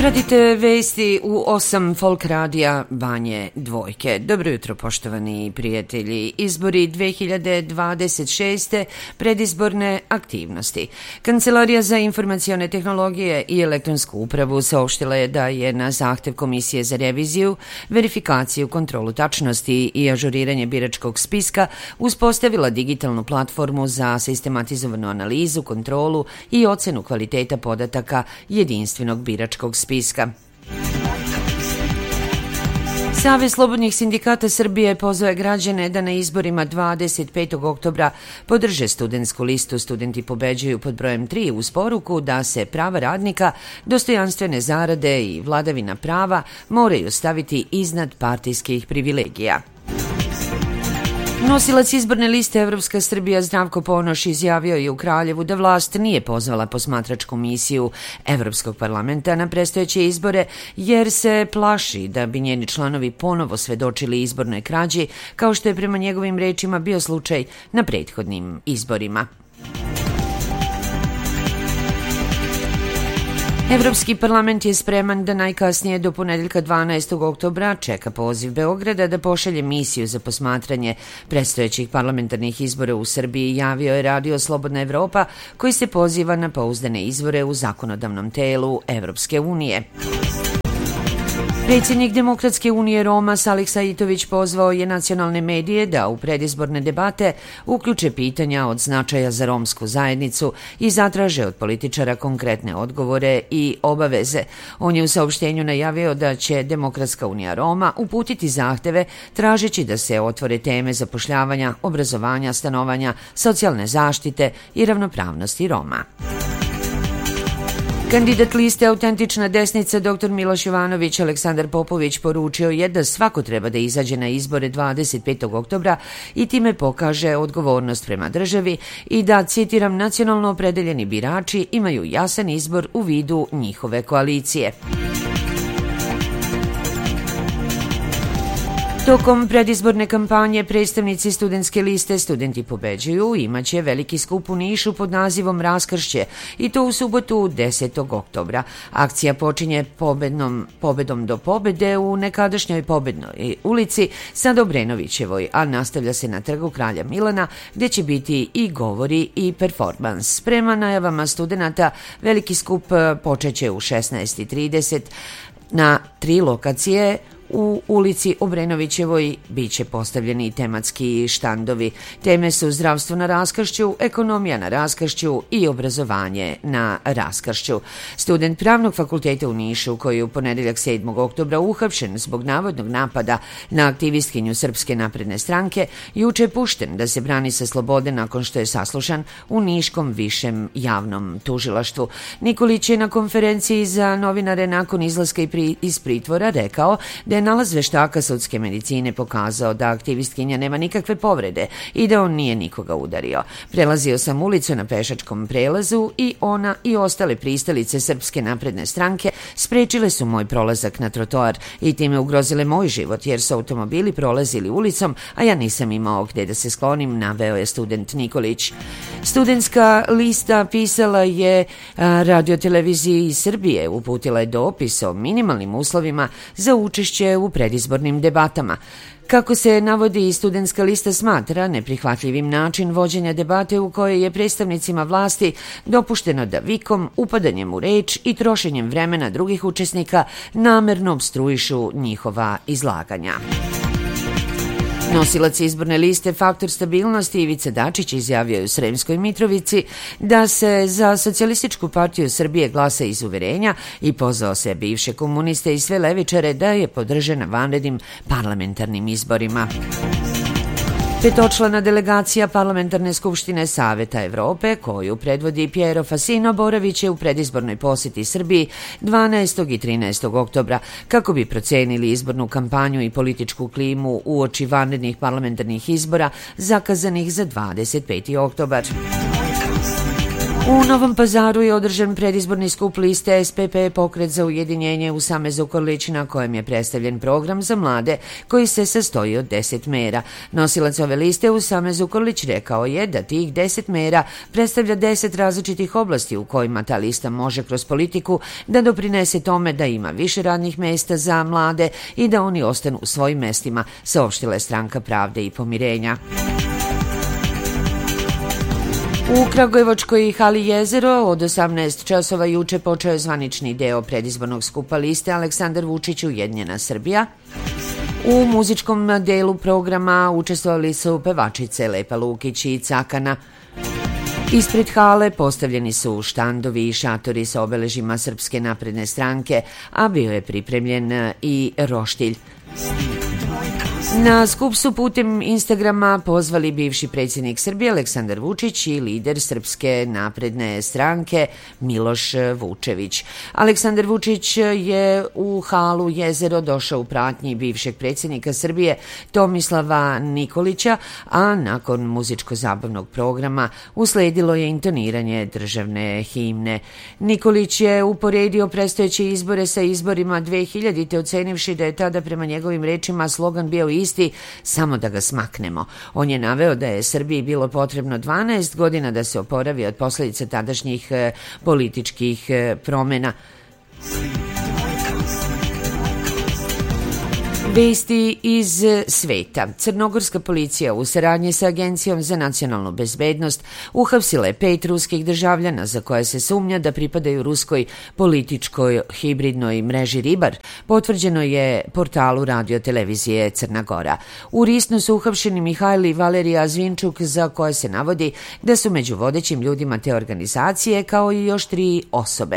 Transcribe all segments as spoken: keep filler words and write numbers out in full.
Pratite vesti u osam Folk radija Banje Dvojke. Dobro jutro, poštovani prijatelji. Izbori dve hiljade dvadeset šeste. Predizborne aktivnosti. Kancelarija za informacione tehnologije i elektronsku upravu saopštila je da je na zahtev Komisije za reviziju, verifikaciju, kontrolu tačnosti i ažuriranje biračkog spiska uspostavila digitalnu platformu za sistematizovanu analizu, kontrolu i ocenu kvaliteta podataka jedinstvenog biračkog spiska. spiska. Savez slobodnih sindikata Srbije pozove građane da na izborima dvadeset petog oktobra podrže studentsku listu Studenti pobeđuju pod brojem tri uz poruku da se prava radnika, dostojanstvene zarade i vladavina prava moraju staviti iznad partijskih privilegija. Nosilac izborne liste Evropska Srbija Zdravko Ponoš izjavio je u Kraljevu da vlast nije pozvala posmatračku misiju Evropskog parlamenta na predstojeće izbore jer se plaši da bi njeni članovi ponovo svedočili izbornoj krađi, kao što je prema njegovim rečima bio slučaj na prethodnim izborima. Evropski parlament je spreman da najkasnije do ponedeljka dvanaestog oktobra čeka poziv Beograda da pošalje misiju za posmatranje predstojećih parlamentarnih izbora u Srbiji, javio je Radio Slobodna Evropa, koji se poziva na pouzdane izvore u zakonodavnom telu Evropske unije. Predsjednik Demokratske unije Roma Salih Saitović pozvao je nacionalne medije da u predizborne debate uključe pitanja od značaja za romsku zajednicu i zatraže od političara konkretne odgovore i obaveze. On je u saopštenju najavio da će Demokratska unija Roma uputiti zahteve tražeći da se otvore teme zapošljavanja, obrazovanja, stanovanja, socijalne zaštite i ravnopravnosti Roma. Kandidat liste Autentična desnica dr Miloš Jovanović Aleksandar Popović poručio je da svako treba da izađe na izbore dvadeset petog oktobra i time pokaže odgovornost prema državi i da, citiram, nacionalno opredeljeni birači imaju jasan izbor u vidu njihove koalicije. Tokom predizborne kampanje predstavnici studentske liste Studenti pobeđuju imaće veliki skup u Nišu pod nazivom Raskršće i to u subotu desetog oktobra. Akcija počinje pobednom, pobedom do pobede u nekadašnjoj Pobednoj ulici sad Obrenovićevoj, a nastavlja se na trgu Kralja Milana gdje će biti i govori i performans. Prema najavama studenata veliki skup počeće u šesnaest i trideset na tri lokacije. U ulici Obrenovićevoj biće postavljeni tematski štandovi. Teme su zdravstvo na Raskršću, ekonomija na Raskršću i obrazovanje na Raskršću. Student Pravnog fakulteta u Nišu, koji je u ponedeljak sedmog oktobra uhapšen zbog navodnog napada na aktivistkinju Srpske napredne stranke, juče je pušten da se brani sa slobode nakon što je saslušan u Niškom višem javnom tužilaštvu. Nikolić je na konferenciji za novinare nakon izlaska iz pritvora rekao da je nalaz veštaka sudske medicine pokazao da aktivistkinja nema nikakve povrede i da on nije nikoga udario. Prelazio sam ulicu na pešačkom prelazu i ona i ostale pristalice Srpske napredne stranke sprečile su moj prolazak na trotoar i time ugrozile moj život jer su automobili prolazili ulicom, a ja nisam imao gde da se sklonim, naveo je student Nikolić. Studentska lista pisala je radioteleviziji Srbije, uputila je dopis o minimalnim uslovima za učešće u predizbornim debatama. Kako se navodi, studentska lista smatra neprihvatljivim način vođenja debate u kojoj je predstavnicima vlasti dopušteno da vikom, upadanjem u reč i trošenjem vremena drugih učesnika namerno opstruišu njihova izlaganja. Nosilac izborne liste Faktor stabilnosti Ivica Dačić izjavio je u Sremskoj Mitrovici da se za Socijalističku partiju Srbije glasa iz uverenja i pozvao se bivše komuniste i sve levičare da je podrže na vanrednim parlamentarnim izborima. Petočlana delegacija Parlamentarne skupštine Saveta Evrope, koju predvodi Piero Fassino, boravit će u predizbornoj posjeti Srbiji dvanaestog i trinaestog oktobra kako bi procenili izbornu kampanju i političku klimu uoči vanrednih parlamentarnih izbora zakazanih za dvadeset peti oktobar. U Novom Pazaru je održan predizborni skup liste S P P Pokret za ujedinjenje u Samezu Korlić, na kojem je predstavljen program za mlade koji se sastoji od deset mera. Nosilac ove liste u Samezu Korlić rekao je da tih deset mera predstavlja deset različitih oblasti u kojima ta lista može kroz politiku da doprinese tome da ima više radnih mesta za mlade i da oni ostanu u svojim mestima, saopštila je Stranka pravde i pomirenja. U Kragujevačkoj hali Jezero od osamnaest časova juče počeo je zvanični deo predizbornog skupa liste Aleksandar Vučić Ujedinjena Srbija. U muzičkom delu programa učestvovali su pevačice Lepa Lukić i Cakana. Ispred hale postavljeni su štandovi i šatori sa obeležima Srpske napredne stranke, a bio je pripremljen i roštilj. Na skup su putem Instagrama pozvali bivši predsjednik Srbije Aleksandar Vučić i lider Srpske napredne stranke Miloš Vučević. Aleksandar Vučić je u halu Jezero došao u pratnji bivšeg predsjednika Srbije Tomislava Nikolića, a nakon muzičko-zabavnog programa usledilo je intoniranje državne himne. Nikolić je uporedio predstojeće izbore sa izborima dve hiljadite. ocenivši da je tada prema njegovim rečima slogan bio isti, samo da ga smaknemo. On je naveo da je Srbiji bilo potrebno dvanaest godina da se oporavi od posljedica tadašnjih e, političkih e, promjena. Vesti iz sveta. Crnogorska policija u saradnji sa Agencijom za nacionalnu bezbednost uhapsila je pet ruskih državljana za koje se sumnja da pripadaju ruskoj političkoj hibridnoj mreži Ribar, potvrđeno je portalu radio-televizije Crna Gora. U Risnu su uhapšeni Mihajl i Valerija Zvinčuk, za koje se navodi da su među vodećim ljudima te organizacije, kao i još tri osobe.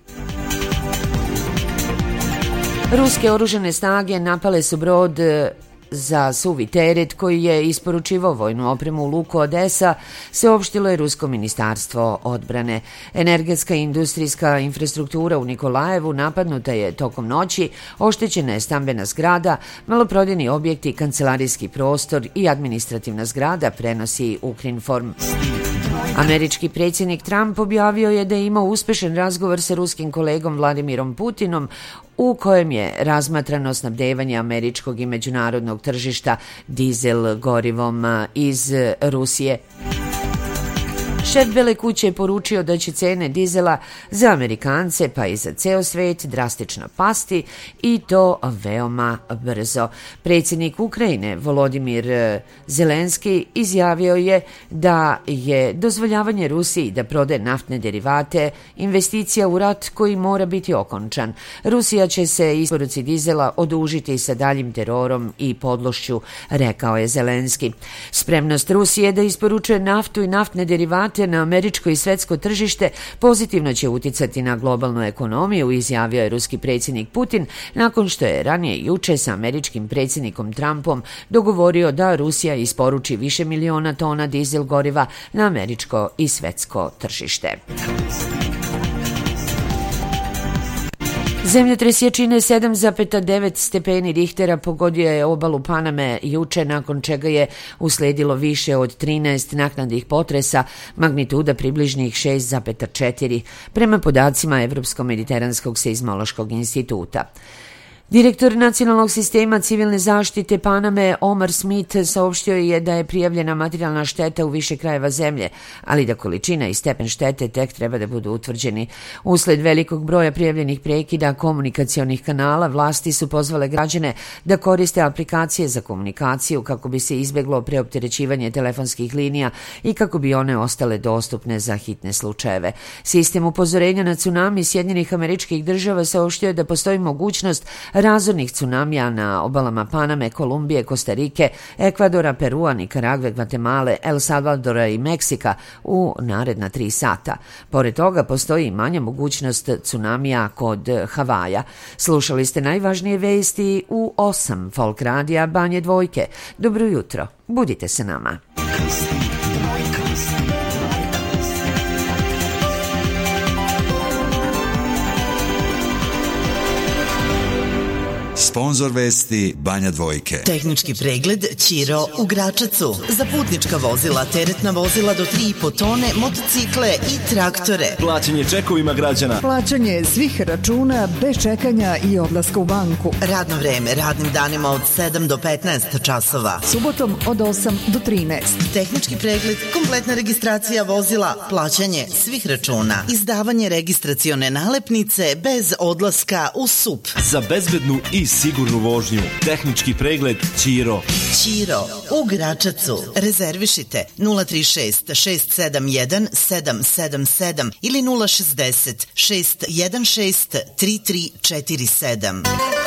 Ruske oružane snage napale su brod za suvi teret koji je isporučivao vojnu opremu u luku Odesa, saopštilo je Rusko ministarstvo odbrane. Energetska i industrijska infrastruktura u Nikolajevu napadnuta je tokom noći, oštećena je stambena zgrada, maloprodajni objekti, kancelarijski prostor i administrativna zgrada, prenosi Ukrinform. Američki predsjednik Trump objavio je da je imao uspešan razgovor sa ruskim kolegom Vladimirom Putinom u kojem je razmatrano snabdevanje američkog i međunarodnog tržišta dizel gorivom iz Rusije. Šef Bele kuće je poručio da će cene dizela za Amerikance pa i za ceo svet drastično pasti i to veoma brzo. Predsjednik Ukrajine Volodimir Zelenski izjavio je da je dozvoljavanje Rusiji da prodaje naftne derivate investicija u rat koji mora biti okončan. Rusija će se isporuci dizela odužiti sa daljim terorom i podlošću, rekao je Zelenski. Spremnost Rusije da isporučuje naftu i naftne derivate na američko i svetsko tržište pozitivno će uticati na globalnu ekonomiju, izjavio je ruski predsjednik Putin nakon što je ranije juče sa američkim predsjednikom Trumpom dogovorio da Rusija isporuči više miliona tona dizel goriva na američko i svetsko tržište. Zemljotres jačine sedam zarez devet stepeni Richtera pogodio je obalu Paname juče, nakon čega je usledilo više od trinaest naknadnih potresa magnituda približnih šest zarez četiri prema podacima Evropsko-mediteranskog seizmološkog instituta. Direktor nacionalnog sistema civilne zaštite Paname Omar Smith saopštio je da je prijavljena materijalna šteta u više krajeva zemlje, ali da količina i stepen štete tek treba da budu utvrđeni. Usled velikog broja prijavljenih prekida komunikacionih kanala, vlasti su pozvale građane da koriste aplikacije za komunikaciju kako bi se izbjeglo preopterećivanje telefonskih linija i kako bi one ostale dostupne za hitne slučajeve. Sistem upozorenja na tsunami Sjedinjenih Američkih Država saopštio je da postoji mogućnost razornih tsunamija na obalama Paname, Kolumbije, Kostarike, Ekvadora, Perua, Nikaragve, Gvatemale, El Salvadora i Meksika u naredna tri sata. Pored toga postoji i manja mogućnost tsunamija kod Havaja. Slušali ste najvažnije vesti u osam Folk radija Banje Dvojke. Dobro jutro, budite se nama. Sponzor vesti Banja Dvojke. Tehnički pregled Ćiro u Gračacu. Za putnička vozila, teretna vozila do tri i po tone, motocikle i traktore. Plaćanje čekovima građana. Plaćanje svih računa bez čekanja i odlaska u banku. Radno vreme radnim danima od sedam do petnaest časova. Subotom od osam do trinaest. Tehnički pregled, kompletna registracija vozila, plaćanje svih računa, izdavanje registracione nalepnice bez odlaska u S U P. Za bezbednu i sigurnu vožnju. Tehnički pregled Ćiro. Ćiro u Gračacu. Rezervišite nula tri šest šest sedam jedan sedam sedam sedam ili nula šezdeset šest jedan šest tri tri četiri sedam.